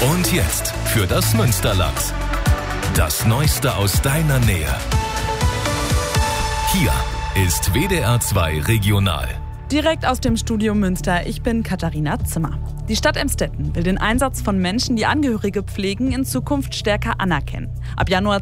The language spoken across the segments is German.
Und jetzt für das Münsterland. Das Neueste aus deiner Nähe. Hier ist WDR 2 Regional. Direkt aus dem Studio Münster, ich bin Katharina Zimmer. Die Stadt Emstetten will den Einsatz von Menschen, die Angehörige pflegen, in Zukunft stärker anerkennen. Ab Januar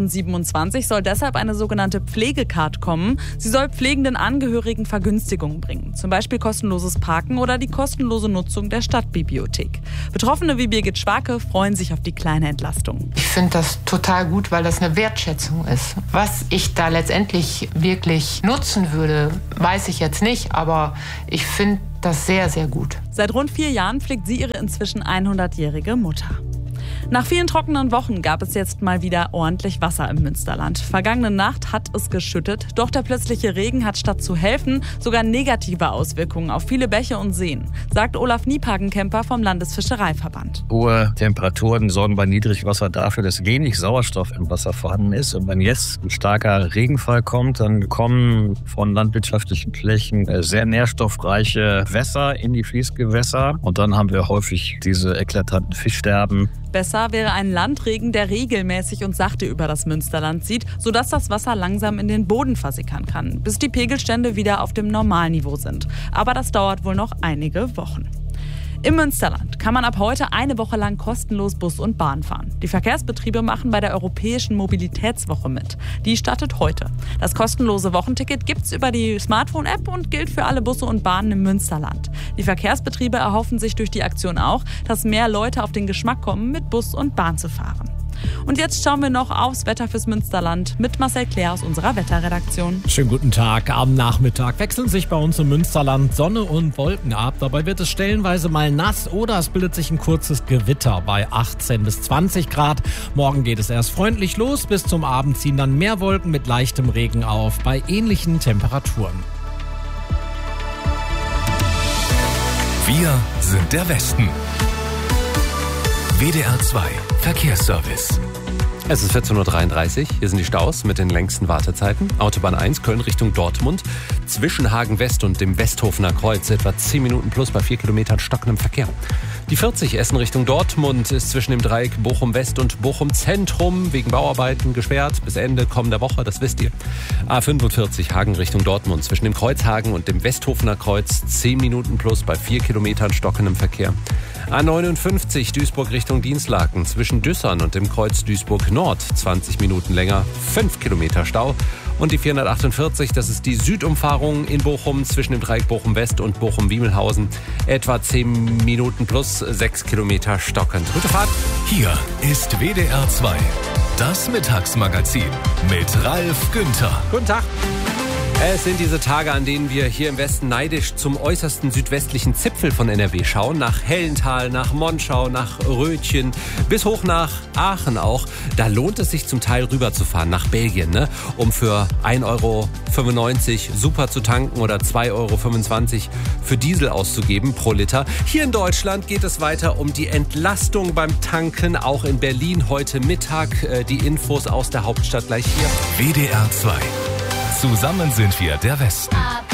2027 soll deshalb eine sogenannte Pflegecard kommen. Sie soll pflegenden Angehörigen Vergünstigungen bringen. Zum Beispiel kostenloses Parken oder die kostenlose Nutzung der Stadtbibliothek. Betroffene wie Birgit Schwake freuen sich auf die kleine Entlastung. Ich finde das total gut, weil das eine Wertschätzung ist. Was ich da letztendlich wirklich nutzen würde, weiß ich jetzt nicht, aber ich finde das sehr, sehr gut. Seit rund 4 Jahren pflegt sie ihre inzwischen 100-jährige Mutter. Nach vielen trockenen Wochen gab es jetzt mal wieder ordentlich Wasser im Münsterland. Vergangene Nacht hat es geschüttet, doch der plötzliche Regen hat statt zu helfen sogar negative Auswirkungen auf viele Bäche und Seen, sagt Olaf Niepagenkemper vom Landesfischereiverband. Hohe Temperaturen sorgen bei Niedrigwasser dafür, dass wenig Sauerstoff im Wasser vorhanden ist. Und wenn jetzt ein starker Regenfall kommt, dann kommen von landwirtschaftlichen Flächen sehr nährstoffreiche Wässer in die Fließgewässer. Und dann haben wir häufig diese eklatanten Fischsterben. Besser wäre ein Landregen, der regelmäßig und sachte über das Münsterland zieht, sodass das Wasser langsam in den Boden versickern kann, bis die Pegelstände wieder auf dem Normalniveau sind. Aber das dauert wohl noch einige Wochen. Im Münsterland kann man ab heute eine Woche lang kostenlos Bus und Bahn fahren. Die Verkehrsbetriebe machen bei der Europäischen Mobilitätswoche mit. Die startet heute. Das kostenlose Wochenticket gibt's über die Smartphone-App und gilt für alle Busse und Bahnen im Münsterland. Die Verkehrsbetriebe erhoffen sich durch die Aktion auch, dass mehr Leute auf den Geschmack kommen, mit Bus und Bahn zu fahren. Und jetzt schauen wir noch aufs Wetter fürs Münsterland mit Marcel Claire aus unserer Wetterredaktion. Schönen guten Tag. Am Nachmittag wechseln sich bei uns im Münsterland Sonne und Wolken ab. Dabei wird es stellenweise mal nass oder es bildet sich ein kurzes Gewitter bei 18 bis 20 Grad. Morgen geht es erst freundlich los. Bis zum Abend ziehen dann mehr Wolken mit leichtem Regen auf bei ähnlichen Temperaturen. Wir sind der Westen. WDR 2 Verkehrsservice. Es ist 14.33 Uhr. Hier sind die Staus mit den längsten Wartezeiten. Autobahn 1 Köln Richtung Dortmund. Zwischen Hagen West und dem Westhofener Kreuz etwa 10 Minuten plus bei 4 Kilometern stockendem Verkehr. Die 40 Essen Richtung Dortmund ist zwischen dem Dreieck Bochum West und Bochum Zentrum wegen Bauarbeiten gesperrt bis Ende kommender Woche, das wisst ihr. A45 Hagen Richtung Dortmund zwischen dem Kreuzhagen und dem Westhofener Kreuz 10 Minuten plus bei 4 Kilometern stockendem Verkehr. A59 Duisburg Richtung Dienstlaken zwischen Düssern und dem Kreuz Duisburg Nord 20 Minuten länger, 5 Kilometer Stau. Und die 448, das ist die Südumfahrung in Bochum zwischen dem Dreieck Bochum West und Bochum-Wiemelhausen. Etwa 10 Minuten plus 6 Kilometer stockend. Gute Fahrt. Hier ist WDR 2, das Mittagsmagazin mit Ralf Günther. Guten Tag. Es sind diese Tage, an denen wir hier im Westen neidisch zum äußersten südwestlichen Zipfel von NRW schauen. Nach Hellental, nach Monschau, nach Rötchen, bis hoch nach Aachen auch. Da lohnt es sich zum Teil rüberzufahren, nach Belgien, ne? Um für 1,95 Euro super zu tanken oder 2,25 Euro für Diesel auszugeben pro Liter. Hier in Deutschland geht es weiter um die Entlastung beim Tanken, auch in Berlin heute Mittag. Die Infos aus der Hauptstadt gleich hier. WDR 2. Zusammen sind wir der Westen.